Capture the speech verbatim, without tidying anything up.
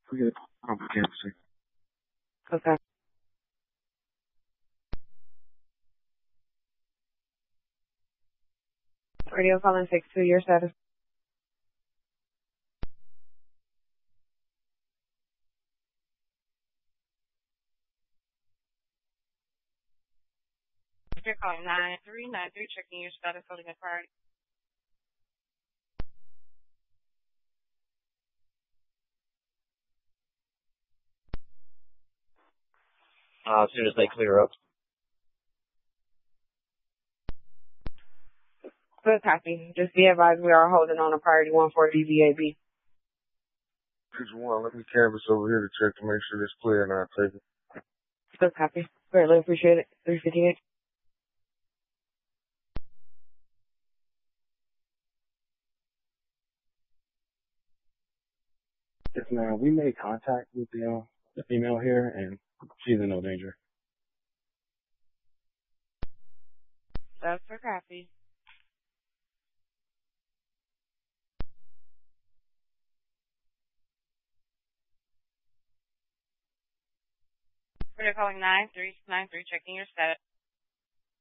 Forget it. I don't care. Okay. Radio calling six two, your status. You're calling nine three nine three, checking your status holding a priority. Uh, as soon as they clear up. Good copy. Just be advised we are holding on a priority one for D V A B. Could you want let me canvas over here to check to make sure it's clear and I'll take it. Good copy. Greatly appreciate it. three fifty-eight. Yes, ma'am. We made contact with the, uh, the female here, and she's in no danger. That's for copy. We're calling nine three nine three, checking your status.